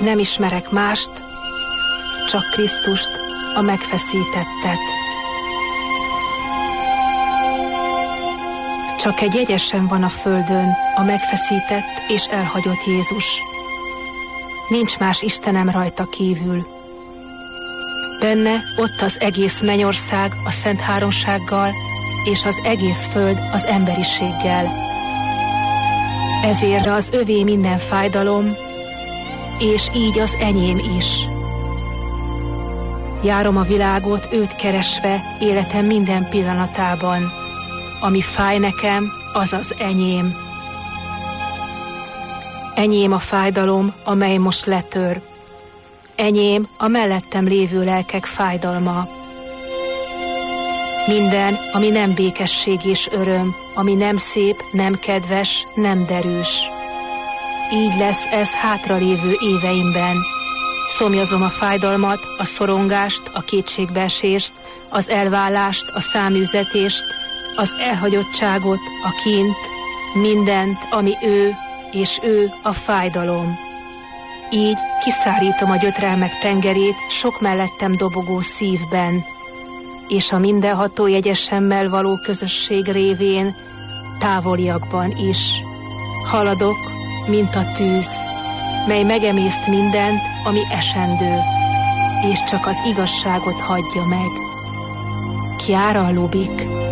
Nem ismerek mást, csak Krisztust, a megfeszítettet. Csak egy egyesen van a földön, a megfeszített és elhagyott Jézus. Nincs más Istenem rajta kívül. Benne ott az egész mennyország a Szent Háromsággal, és az egész föld az emberiséggel. Ezért az övé minden fájdalom, és így az enyém is. Járom a világot őt keresve életem minden pillanatában. Ami fáj nekem, az az enyém. Enyém a fájdalom, amely most letör. Enyém a mellettem lévő lelkek fájdalma. Minden, ami nem békesség és öröm, ami nem szép, nem kedves, nem derűs. Így lesz ez hátralévő éveimben. Szomjazom a fájdalmat, a szorongást, a kétségbeesést, az elválást, a száműzetést, az elhagyottságot, a kínt, mindent, ami ő, és ő a fájdalom. Így kiszárítom a gyötrelmek tengerét sok mellettem dobogó szívben, és a mindenható jegyesemmel való közösség révén távoliakban is. Haladok, mint a tűz, mely megemészt mindent, ami esendő, és csak az igazságot hagyja meg. Chiara Lubich.